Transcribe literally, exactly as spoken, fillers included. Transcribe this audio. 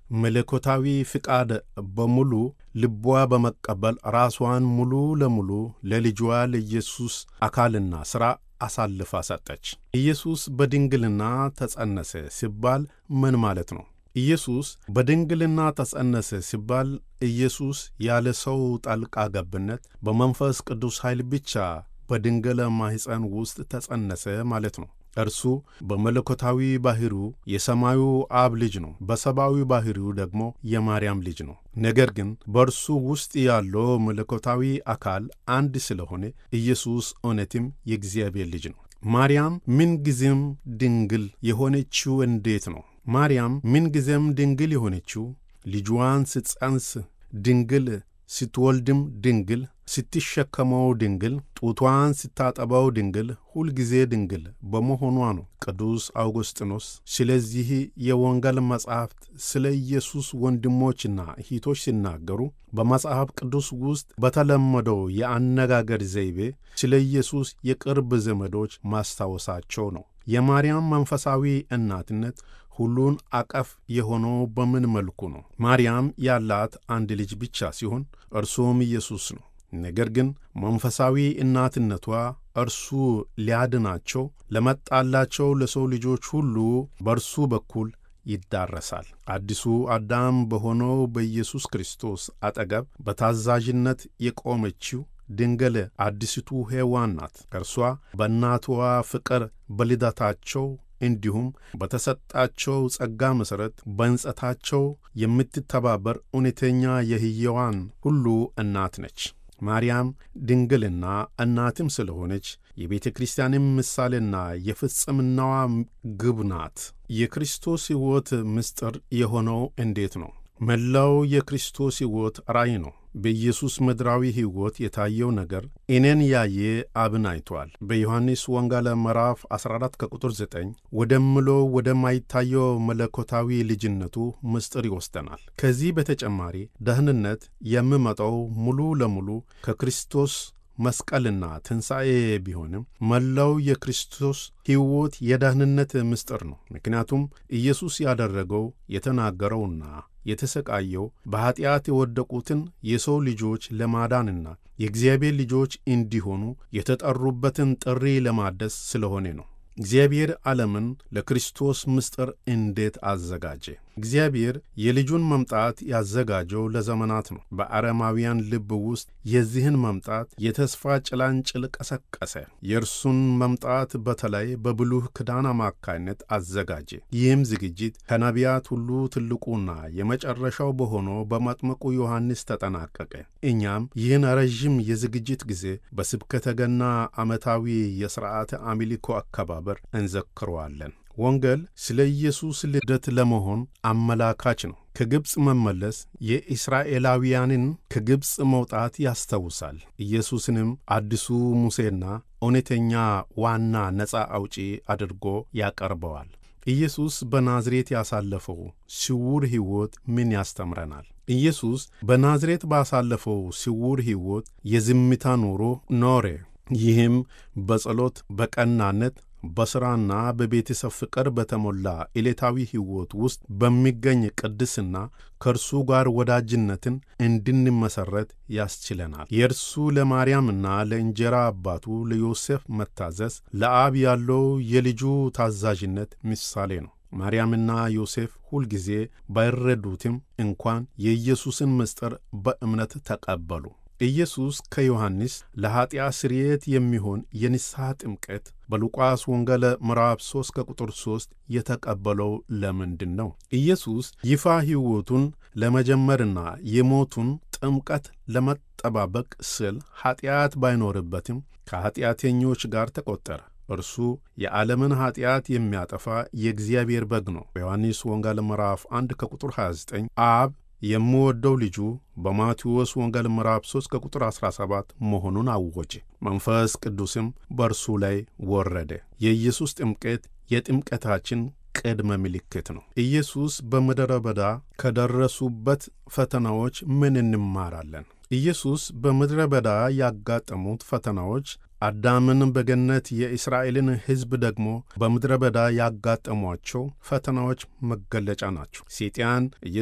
መለኮታዊ ፍቃድ በሙሉ ልቧ በመቀበል ራስዋን ሙሉ ለሙሉ ለልጇ ለኢየሱስ አካልና ሥራ አሳልፋ ሰጠች። ኢየሱስ በድንግልና ተጸነሰ ሲባል ምን ማለት ነው? ኢየሱስ በድንግልና ተጸነሰ ሲባል ኢየሱስ ያለ ሰው ጣልቃ ገብነት በመንፈስ ቅዱስ ኃይል ብቻ በድንግል ማኅፀን ውስጥ ተጸነሰ ማለት ነው። እርሱ በመለኮታዊ ባሕሪው የሰማዩ አብ ልጅ ነው፣ በሰብአዊ ባሕሪው ደግሞ የማርያም ልጅ ነው። ነገር ግን በእርሱ ውስጥ ያለው መለኮታዊ አካል አንድ ስለሆነ ኢየሱስ እውነትም የእግዚአብሔር ልጅ ነው። ማርያም ምንጊዜም ድንግል የሆነችው እንዴት ነው? ማርያም ምንጊዜም ድንግል የሆነችው ልጇን ስትጸንስ ድንግል፣ ስትወልድም ድንግል፣ ስትሸከመው ድንግል፣ ጡቷን ስታጠባው ድንግል፣ ሁልጊዜ ድንግል በመሆኗ ነው። ቅዱስ አውግስጢኖስ ስለዚህ የወንጌል መጻሕፍት ስለ ኢየሱስ ወንድሞችና እህቶች ሲናገሩ በመጽሐፍ ቅዱስ ውስጥ በተለመደው የአነጋገር ዘይቤ ስለ ኢየሱስ የቅርብ ዘመዶች ማስታወሳቸው ነው። የማርያም መንፈሳዊ እናትነት ሁሉን አቀፍ የሆነው በምን መልኩ ነው? ማርያም ያላት አንድ ልጅ ብቻ ሲሆን እርሱም ኢየሱስ ነው። ነገር ግን መንፈሳዊ እናትነቷ እርሱ ሊያድናቸው ለመጣላቸው ለሰው ልጆች ሁሉ በእርሱ በኩል ይዳረሳል። አዲሱ አዳም በሆነው በኢየሱስ ክርስቶስ አጠገብ በታዛዥነት የቆመችው ድንግል አዲስቱ ሔዋን ናት። እርሷ በእናትዋ ፍቅር በልደታቸው እንዲሁም በተሰጣቸው ጸጋ መሠረት በሕንጸታቸው የምትተባበር እውነተኛ የሕያዋን ሁሉ እናት ነች። ማርያም ድንግልና እናትም ስለሆነች የቤተ ክርስቲያንም ምሳሌና የፍጽምናዋ ግብ ናት። የክርስቶስ ሕይወት ምስጢር የሆነው እንዴት ነው? መላው የክርስቶስ ሕይወት ራእይ ነው። በኢየሱስ ምድራዊ ሕይወት የታየው ነገር እኔን ያየ አብን አይቷል። በዮሐንስ ወንጌል ምዕራፍ አስራ አራት ከቁጥር ዘጠኝ ወደምለው ወደማይታየው መለኮታዊ ልጅነቱ ምስጢር ይወስደናል። ከዚህ በተጨማሪ ደህንነት የሚመጣው ሙሉ ለሙሉ ከክርስቶስ መስቀልና ትንሣኤ ቢሆንም መላው የክርስቶስ ሕይወት የደህንነት ምስጢር ነው። ምክንያቱም ኢየሱስ ያደረገው የተናገረውና የተሰቃየው በኀጢአት የወደቁትን የሰው ልጆች ለማዳንና የእግዚአብሔር ልጆች እንዲሆኑ የተጠሩበትን ጥሪ ለማደስ ስለሆነ ነው። እግዚአብሔር ዓለምን ለክርስቶስ ምስጢር እንዴት አዘጋጀ? እግዚአብሔር የልጁን መምጣት ያዘጋጀው ለዘመናት ነው። በአረማውያን ልብ ውስጥ የዚህን መምጣት የተስፋ ጭላንጭል ቀሰቀሰ። የእርሱን መምጣት በተለይ በብሉይ ኪዳን አማካይነት አዘጋጀ። ይህም ዝግጅት ከነቢያት ሁሉ ትልቁና የመጨረሻው በሆነው በመጥምቁ ዮሐንስ ተጠናቀቀ። እኛም ይህን ረዥም የዝግጅት ጊዜ በስብከተ ገና ዓመታዊ የሥርዓተ አምልኮ አከባበር እንዘክረዋለን። ወንጌል ስለ ኢየሱስ ልደት ለመሆን አመላካች ነው። ከግብፅ መመለስ የእስራኤላውያንን ከግብፅ መውጣት ያስታውሳል። ኢየሱስንም አዲሱ ሙሴና እውነተኛ ዋና ነፃ አውጪ አድርጎ ያቀርበዋል። ኢየሱስ በናዝሬት ያሳለፈው ስውር ሕይወት ምን ያስተምረናል? ኢየሱስ በናዝሬት ባሳለፈው ስውር ሕይወት የዝምታ ኑሮ ኖረ። ይህም በጸሎት በቀናነት በሥራና በቤተሰብ ፍቅር በተሞላ ዕለታዊ ሕይወት ውስጥ በሚገኝ ቅድስና ከእርሱ ጋር ወዳጅነትን እንድንመሠረት ያስችለናል። የእርሱ ለማርያምና ለእንጀራ አባቱ ለዮሴፍ መታዘዝ ለአብ ያለው የልጁ ታዛዥነት ምሳሌ ነው። ማርያምና ዮሴፍ ሁልጊዜ ባይረዱትም እንኳን የኢየሱስን ምስጢር በእምነት ተቀበሉ። ኢየሱስ ከዮሐንስ ለኀጢአት ስርየት የሚሆን የንስሐ ጥምቀት በሉቃስ ወንጌል ምዕራፍ ሦስት ከቁጥር ሦስት የተቀበለው ለምንድን ነው? ኢየሱስ ይፋ ሕይወቱን ለመጀመርና የሞቱን ጥምቀት ለመጠባበቅ ስል ኀጢአት ባይኖርበትም ከኀጢአተኞች ጋር ተቈጠረ። እርሱ የዓለምን ኀጢአት የሚያጠፋ የእግዚአብሔር በግ ነው። በዮሐንስ ወንጌል ምዕራፍ አንድ ከቁጥር ሃያ ዘጠኝ አብ የምወደው ልጁ በማቴዎስ ወንጌል ምዕራፍ ሦስት ከቁጥር አሥራ ሰባት መሆኑን አወጀ። መንፈስ ቅዱስም በእርሱ ላይ ወረደ። የኢየሱስ ጥምቀት የጥምቀታችን ቅድመ ምልክት ነው። ኢየሱስ በምድረ በዳ ከደረሱበት ፈተናዎች ምን እንማራለን? ኢየሱስ በምድረ በዳ ያጋጠሙት ፈተናዎች አዳምን በገነት የእስራኤልን ሕዝብ ደግሞ በምድረ በዳ ያጋጠሟቸው ፈተናዎች መገለጫ ናቸው። ሰይጣን